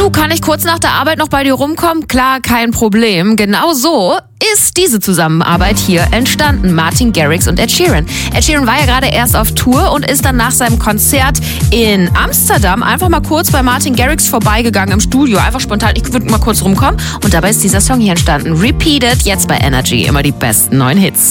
Du, kann ich kurz nach der Arbeit noch bei dir rumkommen? Klar, kein Problem. Genau so ist diese Zusammenarbeit hier entstanden. Martin Garrix und Ed Sheeran. Ed Sheeran war ja gerade erst auf Tour und ist dann nach seinem Konzert in Amsterdam einfach mal kurz bei Martin Garrix vorbeigegangen im Studio. Einfach spontan, ich würde mal kurz rumkommen. Und dabei ist dieser Song hier entstanden. Repeated, jetzt bei Energy. Immer die besten neuen Hits.